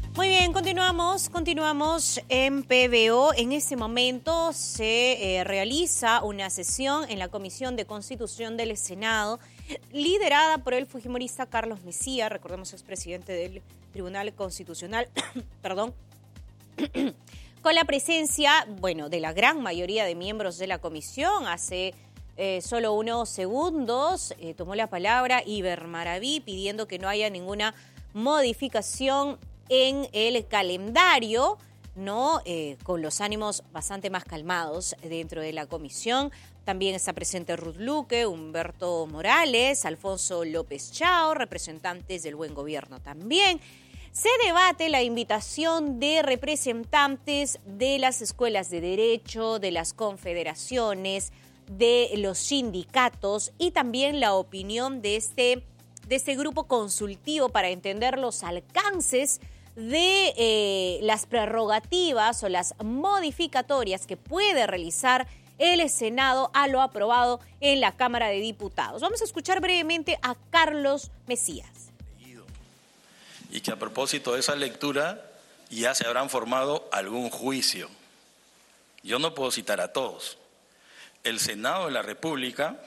Muy bien, continuamos en PBO. En este momento se realiza una sesión en la Comisión de Constitución del Senado, liderada por el fujimorista Carlos Messía, recordemos expresidente del Tribunal Constitucional, perdón, con la presencia, de la gran mayoría de miembros de la comisión. Hace solo unos segundos tomó la palabra Iber Maraví pidiendo que no haya ninguna modificación en el calendario, ¿no? Con los ánimos bastante más calmados dentro de la comisión. También está presente Ruth Luque, Humberto Morales, Alfonso López Chao, representantes del Buen Gobierno también. Se debate la invitación de representantes de las escuelas de derecho, de las confederaciones, de los sindicatos y también la opinión de este grupo consultivo para entender los alcances de las prerrogativas o las modificatorias que puede realizar el Senado a lo aprobado en la Cámara de Diputados. Vamos a escuchar brevemente a Carlos Mesías. Y que a propósito de esa lectura ya se habrán formado algún juicio. Yo no puedo citar a todos. El Senado de la República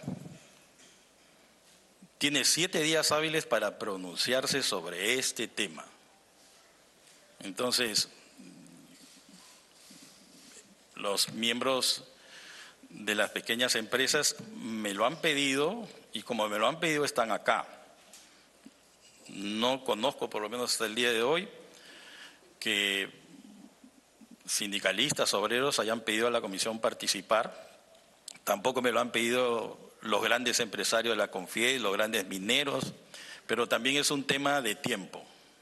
tiene 7 días hábiles para pronunciarse sobre este tema. Entonces, los miembros de las pequeñas empresas me lo han pedido y como me lo han pedido están acá. No conozco, por lo menos hasta el día de hoy, que sindicalistas, obreros hayan pedido a la comisión participar. Tampoco me lo han pedido los grandes empresarios de la CONFIES, los grandes mineros, pero también es un tema de tiempo.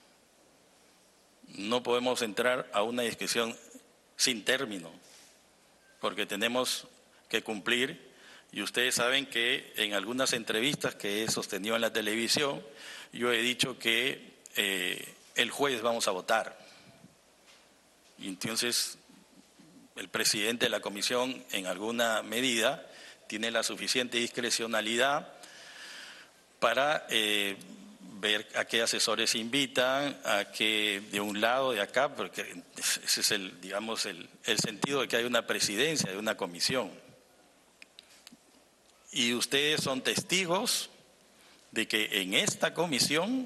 No podemos entrar a una discusión sin término, porque tenemos que cumplir, y ustedes saben que en algunas entrevistas que he sostenido en la televisión, yo he dicho que el jueves vamos a votar. Y entonces el presidente de la comisión, en alguna medida, tiene la suficiente discrecionalidad para ver a qué asesores invitan, a qué de un lado, de acá, porque ese es el sentido de que hay una presidencia, de una comisión. Y ustedes son testigos de que en esta comisión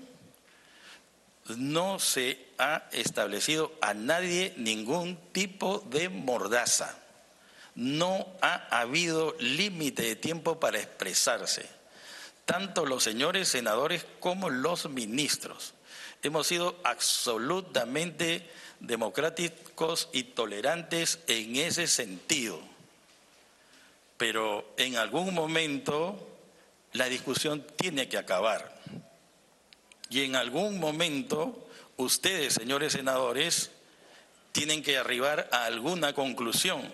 no se ha establecido a nadie ningún tipo de mordaza. No ha habido límite de tiempo para expresarse. Tanto los señores senadores como los ministros. Hemos sido absolutamente democráticos y tolerantes en ese sentido. Pero en algún momento la discusión tiene que acabar. Y en algún momento ustedes, señores senadores, tienen que arribar a alguna conclusión.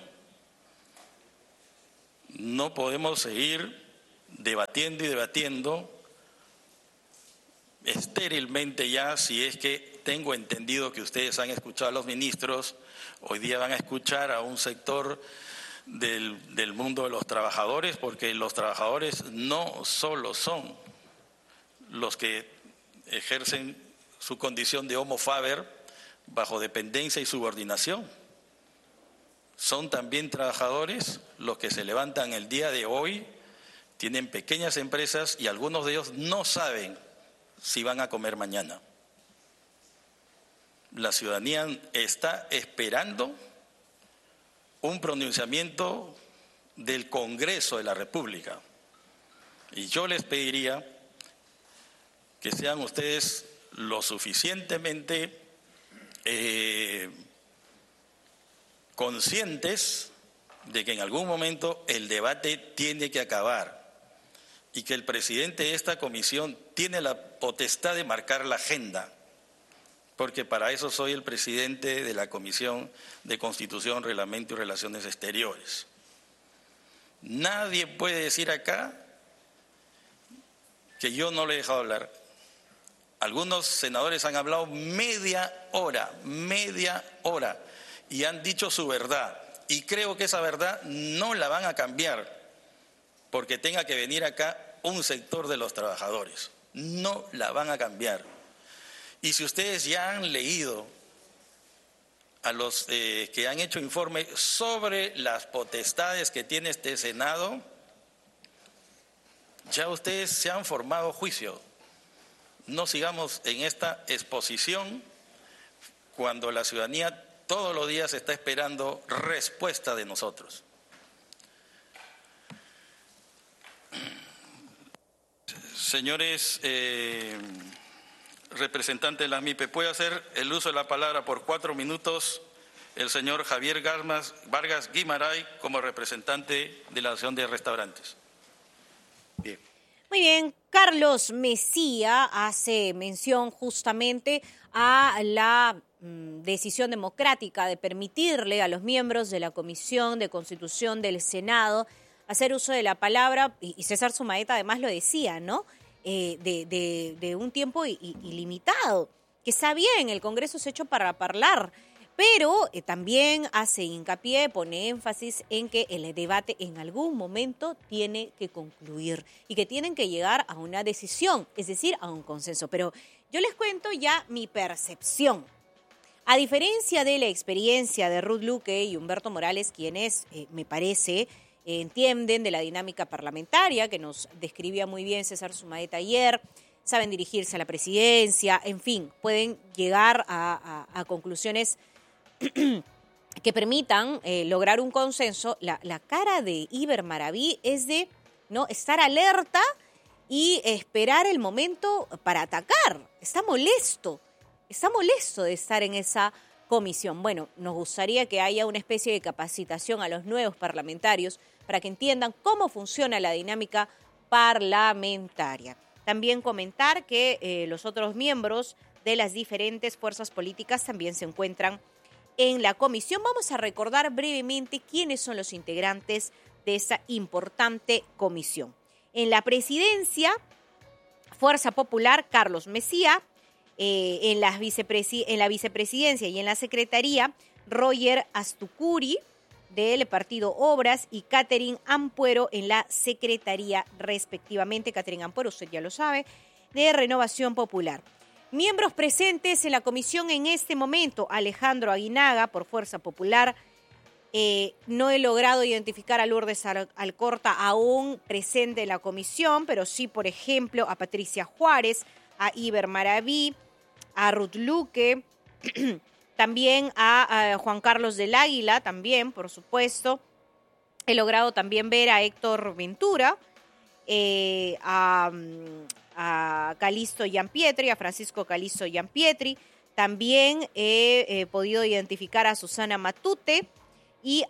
No podemos seguir debatiendo y debatiendo estérilmente ya, si es que tengo entendido que ustedes han escuchado a los ministros, hoy día van a escuchar a un sector del mundo de los trabajadores, porque los trabajadores no solo son los que ejercen su condición de homo faber bajo dependencia y subordinación. Son también trabajadores los que se levantan el día de hoy, tienen pequeñas empresas y algunos de ellos no saben si van a comer mañana. La ciudadanía está esperando un pronunciamiento del Congreso de la República. Y yo les pediría que sean ustedes lo suficientemente conscientes de que en algún momento el debate tiene que acabar y que el presidente de esta comisión tiene la potestad de marcar la agenda, porque para eso soy el presidente de la Comisión de Constitución, Reglamento y Relaciones Exteriores. Nadie puede decir acá que yo no le he dejado hablar. Algunos senadores han hablado media hora, y han dicho su verdad. Y creo que esa verdad no la van a cambiar porque tenga que venir acá un sector de los trabajadores. No la van a cambiar. Y si ustedes ya han leído a los que han hecho informe sobre las potestades que tiene este Senado, ya ustedes se han formado juicio. No sigamos en esta exposición cuando la ciudadanía todos los días está esperando respuesta de nosotros. Señores representantes de la MIPE, puede hacer el uso de la palabra por 4 minutos el señor Javier Vargas Guimaray como representante de la Asociación de Restaurantes. Bien. Muy bien, Carlos Messía hace mención justamente a la decisión democrática de permitirle a los miembros de la Comisión de Constitución del Senado hacer uso de la palabra, y César Sumaeta además lo decía, ¿no? De un tiempo ilimitado, que está bien, el Congreso es hecho para hablar, pero también hace hincapié, pone énfasis en que el debate en algún momento tiene que concluir y que tienen que llegar a una decisión, es decir, a un consenso. Pero yo les cuento ya mi percepción. A diferencia de la experiencia de Ruth Luque y Humberto Morales, quienes, me parece, entienden de la dinámica parlamentaria, que nos describía muy bien César Sumaeta ayer, saben dirigirse a la presidencia, en fin, pueden llegar a conclusiones que permitan lograr un consenso. La cara de Iber Maraví es de no estar alerta y esperar el momento para atacar. Está molesto de estar en esa comisión. Bueno, nos gustaría que haya una especie de capacitación a los nuevos parlamentarios para que entiendan cómo funciona la dinámica parlamentaria. También comentar que los otros miembros de las diferentes fuerzas políticas también se encuentran en la comisión. Vamos a recordar brevemente quiénes son los integrantes de esa importante comisión. En la presidencia, Fuerza Popular, Carlos Messía. En la vicepresidencia y en la secretaría, Roger Astucuri, del Partido Obras, y Catherine Ampuero en la secretaría respectivamente. Catherine Ampuero, usted ya lo sabe, de Renovación Popular. Miembros presentes en la comisión en este momento: Alejandro Aguinaga, por Fuerza Popular. No he logrado identificar a Lourdes Alcorta aún presente en la comisión, pero sí, por ejemplo, a Patricia Juárez, a Iber Maraví, a Ruth Luque, también a Juan Carlos del Águila, también, por supuesto. He logrado también ver a Héctor Ventura, a Calisto Giampietri, a Francisco Calisto Giampietri. También he podido identificar a Susana Matute y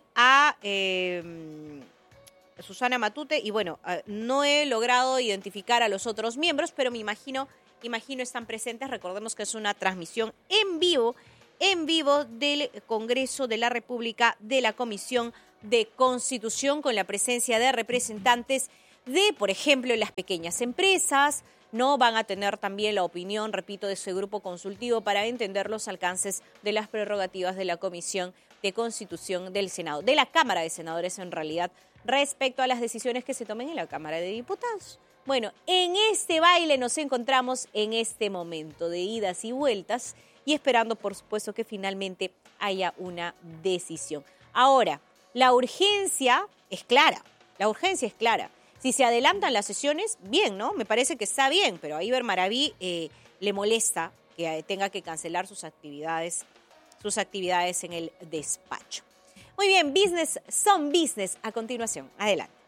bueno, no he logrado identificar a los otros miembros, pero me imagino están presentes. Recordemos que es una transmisión en vivo del Congreso de la República, de la Comisión de Constitución, con la presencia de representantes de, por ejemplo, las pequeñas empresas. No van a tener también la opinión, repito, de ese grupo consultivo para entender los alcances de las prerrogativas de la Comisión de Constitución del Senado, de la Cámara de Senadores en realidad, respecto a las decisiones que se tomen en la Cámara de Diputados. Bueno, en este baile nos encontramos en este momento de idas y vueltas y esperando, por supuesto, que finalmente haya una decisión. Ahora, la urgencia es clara. Si se adelantan las sesiones, bien, ¿no? Me parece que está bien, pero a Iber Maraví le molesta que tenga que cancelar sus actividades en el despacho. Muy bien, business son business. A continuación, adelante.